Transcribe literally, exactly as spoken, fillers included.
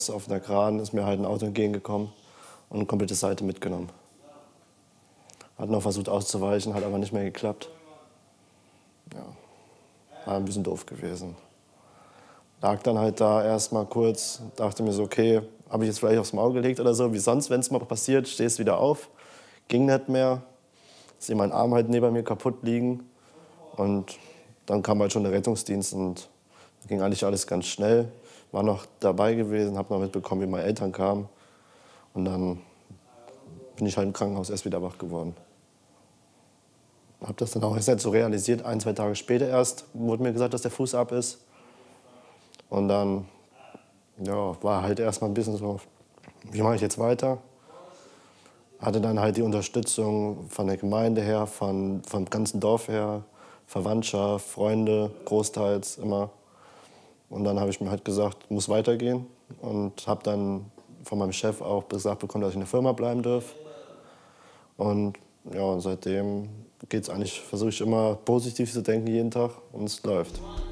Auf der Geraden ist mir halt ein Auto entgegengekommen und eine komplette Seite mitgenommen. Hat noch versucht auszuweichen, hat aber nicht mehr geklappt. Ja, war ein bisschen doof gewesen. Lag dann halt da erstmal kurz, dachte mir so, okay, habe ich jetzt vielleicht aufs Maul gelegt oder so, wie sonst, wenn es mal passiert, stehst wieder auf. Ging nicht mehr, sehe meinen Arm halt neben mir kaputt liegen und dann kam halt schon der Rettungsdienst und ging eigentlich alles ganz schnell. War noch dabei gewesen, habe noch mitbekommen, wie meine Eltern kamen und dann bin ich halt im Krankenhaus erst wieder wach geworden. Habe das dann auch erst nicht so realisiert, ein, zwei Tage später erst wurde mir gesagt, dass der Fuß ab ist. Und dann ja, war halt erstmal ein bisschen so, wie mache ich jetzt weiter? Hatte dann halt die Unterstützung von der Gemeinde her, von, vom ganzen Dorf her, Verwandtschaft, Freunde, großteils immer. Und dann habe ich mir halt gesagt, muss weitergehen und habe dann von meinem Chef auch gesagt bekommen, dass ich in der Firma bleiben darf. Und ja, seitdem geht's eigentlich, versuche ich immer positiv zu denken jeden Tag und es läuft.